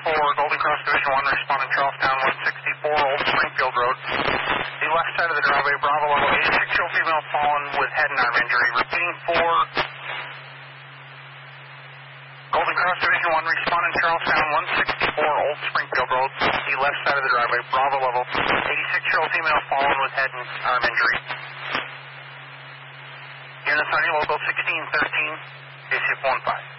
for Golden Cross Division 1, responding Charlestown 164, Old Springfield Road. The left side of the driveway, Bravo level 86-year-old female fallen with head and arm injury. Repeating for Golden Cross Division 1, responding Charlestown 164, Old Springfield Road. The left side of the driveway, Bravo level 86-year-old female fallen with head and arm injury. Units on your local 1613, ACF 15.